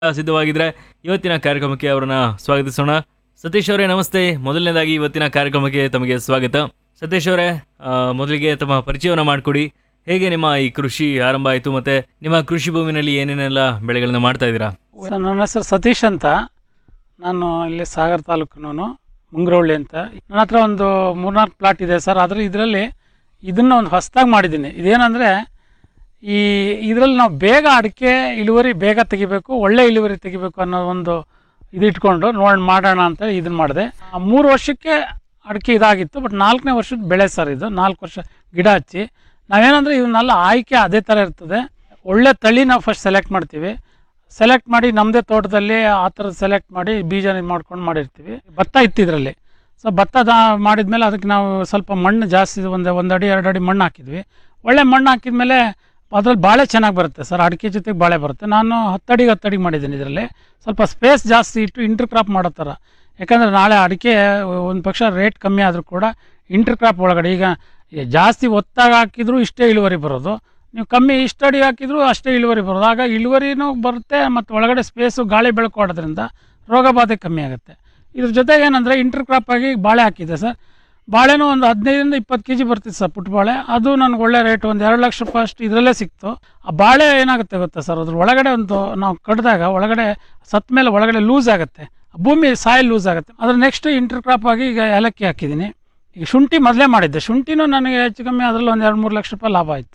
ಸಿದ್ಧವಾಗಿದ್ರೆ ಇವತ್ತಿನ ಕಾರ್ಯಕ್ರಮಕ್ಕೆ ಅವರನ್ನ ಸ್ವಾಗತಿಸೋಣ. ಸತೀಶ್ ಅವರೇ ನಮಸ್ತೆ. ಮೊದಲನೇದಾಗಿ ಇವತ್ತಿನ ಕಾರ್ಯಕ್ರಮಕ್ಕೆ ತಮಗೆ ಸ್ವಾಗತ. ಸತೀಶ್ ಅವರೇ, ಮೊದಲಿಗೆ ತಮ್ಮ ಪರಿಚಯವನ್ನ ಮಾಡಿಕೊಡಿ. ಹೇಗೆ ನಿಮ್ಮ ಈ ಕೃಷಿ ಆರಂಭ ಆಯಿತು ಮತ್ತೆ ನಿಮ್ಮ ಕೃಷಿ ಭೂಮಿನಲ್ಲಿ ಏನೇನೆಲ್ಲ ಬೆಳೆಗಳನ್ನ ಮಾಡ್ತಾ ಇದ್ದೀರಾ? ಸರ್, ನನ್ನ ಹೆಸರು ಸತೀಶ್ ಅಂತ. ನಾನು ಇಲ್ಲಿ ಸಾಗರ ತಾಲೂಕಿನವನು, ಮುಂಗ್ರವಳ್ಳಿ ಅಂತ. ನನ್ನ ಹತ್ರ ಒಂದು 3-4 ಪ್ಲಾಟ್ ಇದೆ ಸರ್. ಆದರೆ ಇದರಲ್ಲಿ ಇದನ್ನು ಒಂದು ಹೊಸದಾಗಿ ಮಾಡಿದ್ದೀನಿ. ಇದೇನಂದರೆ, ಇದರಲ್ಲಿ ನಾವು ಬೇಗ ಅಡಿಕೆ ಇಳುವರಿ ಬೇಗ ತೆಗಿಬೇಕು, ಒಳ್ಳೆ ಇಳುವರಿ ತೆಗಿಬೇಕು ಅನ್ನೋ ಒಂದು ಇದು ಇಟ್ಕೊಂಡು ಮಾಡೋಣ ಅಂತ ಇದನ್ನು ಮಾಡಿದೆ. 3 ವರ್ಷಕ್ಕೆ ಅಡಿಕೆ ಇದಾಗಿತ್ತು, ಬಟ್ 4ನೇ ವರ್ಷದ ಬೆಳೆ ಸರ್ ಇದು. 4 ವರ್ಷ ಗಿಡ ಹಚ್ಚಿ ನಾವೇನಂದರೆ ಇವನ್ನೆಲ್ಲ ಆಯ್ಕೆ ಅದೇ ಥರ ಇರ್ತದೆ. ಒಳ್ಳೆ ತಳಿ ನಾವು ಫಸ್ಟ್ ಸೆಲೆಕ್ಟ್ ಮಾಡ್ತೀವಿ. ಸೆಲೆಕ್ಟ್ ಮಾಡಿ ನಮ್ಮದೇ ತೋಟದಲ್ಲಿ ಆ ಥರದ್ದು ಸೆಲೆಕ್ಟ್ ಮಾಡಿ ಬೀಜ ಮಾಡ್ಕೊಂಡು ಮಾಡಿರ್ತೀವಿ. ಭತ್ತ ಇತ್ತಿದ್ರಲ್ಲಿ. ಸೊ ಭತ್ತ ಮಾಡಿದ್ಮೇಲೆ ಅದಕ್ಕೆ ನಾವು ಸ್ವಲ್ಪ ಮಣ್ಣು ಜಾಸ್ತಿ ಒಂದು ಅಡಿ 2 ಅಡಿ ಮಣ್ಣು ಹಾಕಿದ್ವಿ. ಒಳ್ಳೆ ಮಣ್ಣು ಹಾಕಿದ್ಮೇಲೆ ಅದ್ರಲ್ಲಿ ಬಾಳೆ ಚೆನ್ನಾಗಿ ಬರುತ್ತೆ ಸರ್. ಅಡಿಕೆ ಜೊತೆಗೆ ಬಾಳೆ ಬರುತ್ತೆ. ನಾನು 10 ಅಡಿಗೆ 10 ಅಡಿಗೆ ಮಾಡಿದ್ದೀನಿ. ಇದರಲ್ಲಿ ಸ್ವಲ್ಪ ಸ್ಪೇಸ್ ಜಾಸ್ತಿ ಇಟ್ಟು ಇಂಟರ್ ಕ್ರಾಪ್ ಮಾಡೋ ಥರ. ಯಾಕಂದರೆ ನಾಳೆ ಅಡಿಕೆ ಒಂದು ಪಕ್ಷ ರೇಟ್ ಕಮ್ಮಿ ಆದರೂ ಕೂಡ ಇಂಟರ್ ಕ್ರಾಪ್ ಒಳಗಡೆ ಈಗ ಜಾಸ್ತಿ ಒತ್ತಾಗಿ ಹಾಕಿದರೂ ಇಷ್ಟೇ ಇಳುವರಿ ಬರೋದು, ನೀವು ಕಮ್ಮಿ ಇಷ್ಟು ಅಡಿ ಹಾಕಿದರೂ ಅಷ್ಟೇ ಇಳುವರಿ ಬರೋದು. ಆಗ ಇಳುವರಿನೂ ಬರುತ್ತೆ ಮತ್ತು ಒಳಗಡೆ ಸ್ಪೇಸು ಗಾಳಿ ಬೆಳಕೋಡೋದ್ರಿಂದ ರೋಗ ಬಾಧೆ ಕಮ್ಮಿ ಆಗುತ್ತೆ. ಇದ್ರ ಜೊತೆಗೆ ಏನಂದರೆ ಇಂಟರ್ ಕ್ರಾಪ್ ಆಗಿ ಬಾಳೆ ಹಾಕಿದೆ ಸರ್. ಬಾಳೆನೂ ಒಂದು 15ರಿಂದ 20 kg ಬರ್ತಿತ್ತು ಸರ್, ಪುಟ್ಟ ಬಾಳೆ. ಅದು ನನಗೆ ಒಳ್ಳೆ ರೇಟ್, ಒಂದು 2 ಲಕ್ಷ ರೂಪಾಯಿ ಅಷ್ಟು ಇದರಲ್ಲೇ ಸಿಕ್ತು. ಆ ಬಾಳೆ ಏನಾಗುತ್ತೆ ಗೊತ್ತಾ ಸರ್, ಅದ್ರ ಒಳಗಡೆ ಒಂದು ನಾವು ಕಡ್ದಾಗ ಒಳಗಡೆ ಸತ್ತ ಮೇಲೆ ಒಳಗಡೆ ಲೂಸ್ ಆಗುತ್ತೆ, ಭೂಮಿ ಸಾಯಿಲ್ ಲೂಸ್ ಆಗುತ್ತೆ. ಅದ್ರ ನೆಕ್ಸ್ಟ್ ಇಂಟರ್ ಕ್ರಾಪ್ ಆಗಿ ಈಗ ಏಲಕ್ಕಿ ಹಾಕಿದ್ದೀನಿ. ಈಗ ಶುಂಠಿ ಮೊದಲೇ ಮಾಡಿದ್ದೆ. ಶುಂಠಿನೂ ನನಗೆ ಹೆಚ್ಚು ಕಮ್ಮಿ ಅದರಲ್ಲಿ ಒಂದು 2-3 ಲಕ್ಷ ರೂಪಾಯಿ ಲಾಭ ಆಯಿತು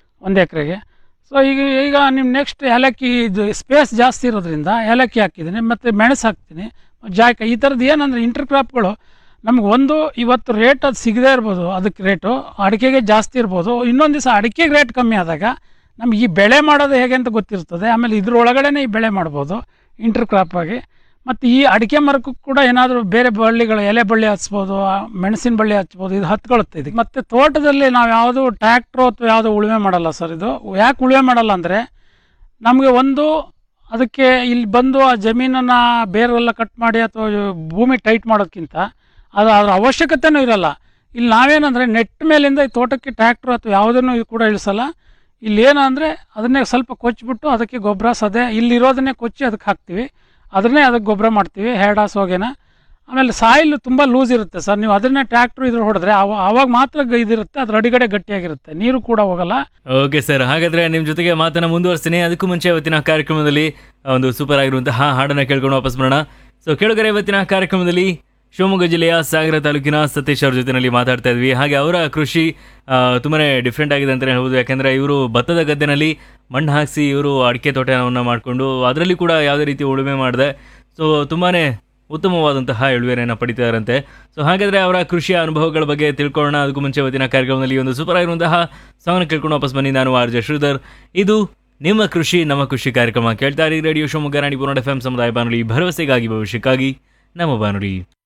1 ಎಕರೆಗೆ. ಸೊ ಈಗ ನಿಮ್ಮ ನೆಕ್ಸ್ಟ್ ಏಲಕ್ಕಿ ಇದು ಸ್ಪೇಸ್ ಜಾಸ್ತಿ ಇರೋದ್ರಿಂದ ಏಲಕ್ಕಿ ಹಾಕಿದ್ದೀನಿ, ಮತ್ತು ಮೆಣಸು ಹಾಕ್ತೀನಿ, ಜಾಯ್ಕ. ಈ ಥರದ್ದು ಏನಂದರೆ ಇಂಟರ್ ಕ್ರಾಪ್ಗಳು ನಮ್ಗೆ ಒಂದು ಇವತ್ತು ರೇಟ್ ಅದು ಸಿಗದೇ ಇರ್ಬೋದು, ಅದಕ್ಕೆ ರೇಟು ಅಡಿಕೆಗೆ ಜಾಸ್ತಿ ಇರ್ಬೋದು. ಇನ್ನೊಂದು ದಿವಸ ಅಡಿಕೆಗೆ ರೇಟ್ ಕಮ್ಮಿ ಆದಾಗ ನಮ್ಗೆ ಈ ಬೆಳೆ ಮಾಡೋದು ಹೇಗೆ ಅಂತ ಗೊತ್ತಿರ್ತದೆ. ಆಮೇಲೆ ಇದ್ರೊಳಗಡೆ ಈ ಬೆಳೆ ಮಾಡ್ಬೋದು ಇಂಟರ್ ಕ್ರಾಪ್ ಆಗಿ. ಮತ್ತು ಈ ಅಡಿಕೆ ಮರಕ್ಕೂ ಕೂಡ ಏನಾದರೂ ಬೇರೆ ಬಳ್ಳಿಗಳು, ಎಲೆ ಬಳ್ಳಿ ಹಚ್ಬೋದು, ಮೆಣಸಿನ ಬಳ್ಳಿ ಹಚ್ಬೋದು. ಇದು ಹತ್ಕೊಳ್ಳುತ್ತೆ ಇದಕ್ಕೆ. ಮತ್ತು ತೋಟದಲ್ಲಿ ನಾವು ಯಾವುದು ಟ್ರ್ಯಾಕ್ಟ್ರು ಅಥವಾ ಯಾವುದೋ ಉಳುಮೆ ಮಾಡಲ್ಲ ಸರ್. ಇದು ಯಾಕೆ ಉಳುಮೆ ಮಾಡಲ್ಲ ಅಂದರೆ, ನಮಗೆ ಒಂದು ಅದಕ್ಕೆ ಇಲ್ಲಿ ಬಂದು ಆ ಜಮೀನನ್ನು ಬೇರೆಲ್ಲ ಕಟ್ ಮಾಡಿ ಅಥವಾ ಭೂಮಿ ಟೈಟ್ ಮಾಡೋದಕ್ಕಿಂತ ಅದು ಅದ್ರ ಅವಶ್ಯಕತೆಯೂ ಇರಲ್ಲ. ಇಲ್ಲಿ ನಾವೇನಂದರೆ ನೆಟ್ ಮೇಲಿಂದ ಈ ತೋಟಕ್ಕೆ ಟ್ರ್ಯಾಕ್ಟ್ರು ಅಥವಾ ಯಾವುದನ್ನು ಕೂಡ ಇಳಿಸಲ್ಲ. ಇಲ್ಲಿ ಏನಂದರೆ ಅದನ್ನೇ ಸ್ವಲ್ಪ ಕೊಚ್ಚಿಬಿಟ್ಟು ಅದಕ್ಕೆ ಗೊಬ್ಬರ ಸದೆ ಇಲ್ಲಿರೋದನ್ನೇ ಕೊಚ್ಚಿ ಅದಕ್ಕೆ ಹಾಕ್ತೀವಿ, ಅದನ್ನೇ ಅದಕ್ಕೆ ಗೊಬ್ಬರ ಮಾಡ್ತೀವಿ, ಹೇಡ ಸೋಗೆನ. ಆಮೇಲೆ ಸಾಯಿಲ್ ತುಂಬ ಲೂಸ್ ಇರುತ್ತೆ ಸರ್. ನೀವು ಅದನ್ನೇ ಟ್ರ್ಯಾಕ್ಟ್ರು ಇದ್ರ ಹೊಡೆದ್ರೆ ಆವಾಗ ಮಾತ್ರ ಇದಿರುತ್ತೆ, ಅದ್ರ ಅಡಿಗಡೆ ಗಟ್ಟಿಯಾಗಿರುತ್ತೆ, ನೀರು ಕೂಡ ಹೋಗಲ್ಲ. ಓಕೆ ಸರ್, ಹಾಗಾದ್ರೆ ನಿಮ್ಮ ಜೊತೆಗೆ ಮಾತನ್ನ ಮುಂದುವರಿಸ್ತೀನಿ. ಅದಕ್ಕೂ ಮುಂಚೆ ಇವತ್ತಿನ ಕಾರ್ಯಕ್ರಮದಲ್ಲಿ ಒಂದು ಸೂಪರ್ ಆಗಿರುವಂತಹ ಹಾಡನ್ನು ಕೇಳ್ಕೊಂಡು ವಾಪಸ್ ಬರೋಣ. ಸೊ ಕೇಳುಗರೆ, ಇವತ್ತಿನ ಕಾರ್ಯಕ್ರಮದಲ್ಲಿ ಶಿವಮೊಗ್ಗ ಜಿಲ್ಲೆಯ ಸಾಗರ ತಾಲೂಕಿನ ಸತೀಶ್ ಅವ್ರ ಜೊತೆಯಲ್ಲಿ ಮಾತಾಡ್ತಾ ಇದ್ವಿ. ಹಾಗೆ ಅವರ ಕೃಷಿ ತುಂಬಾ ಡಿಫ್ರೆಂಟ್ ಆಗಿದೆ ಅಂತಲೇ ಹೇಳ್ಬೋದು. ಯಾಕೆಂದರೆ ಇವರು ಭತ್ತದ ಗದ್ದೆನಲ್ಲಿ ಮಣ್ಣು ಹಾಕಿಸಿ ಇವರು ಅಡಿಕೆ ತೋಟವನ್ನು ಮಾಡಿಕೊಂಡು ಅದರಲ್ಲಿ ಕೂಡ ಯಾವುದೇ ರೀತಿ ಉಳುಮೆ ಮಾಡಿದೆ. ಸೊ ತುಂಬಾ ಉತ್ತಮವಾದಂತಹ ಇಳುವರಿಯನ್ನು ಪಡಿತಾರಂತೆ. ಸೊ ಹಾಗಾದರೆ ಅವರ ಕೃಷಿಯ ಅನುಭವಗಳ ಬಗ್ಗೆ ತಿಳ್ಕೊಳ್ಳೋಣ. ಅದಕ್ಕೂ ಮುಂಚೆ ಇವತ್ತಿನ ಕಾರ್ಯಕ್ರಮದಲ್ಲಿ ಒಂದು ಸೂಪರ್ ಆಗಿರುವಂತಹ ಸಾಂಗ್ ಕೇಳ್ಕೊಂಡು ವಾಪಸ್ ಬನ್ನಿ. ನಾನು RJ ಶ್ರೀಧರ್. ಇದು ನಿಮ್ಮ ಕೃಷಿ ನಮ್ಮ ಕೃಷಿ ಕಾರ್ಯಕ್ರಮ. ಕೇಳ್ತಾ ಇರಿ ರೇಡಿಯೋ ಶಿವಮೊಗ್ಗ 90.4 FM ಸಮುದಾಯ ಬಾನುಲಿ, ಭರವಸೆಗಾಗಿ ಭವಿಷ್ಯಕ್ಕಾಗಿ ನಮ್ಮ ಬಾನುಲಿ.